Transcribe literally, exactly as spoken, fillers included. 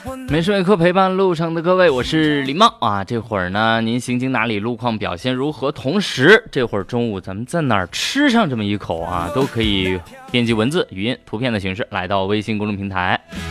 每时每刻陪伴路上的各位，我是李茂啊。这会儿呢，您行经哪里，路况表现如何？同时，这会儿中午咱们在哪儿吃上这么一口啊，都可以编辑文字、语音、图片的形式来到微信公众平台。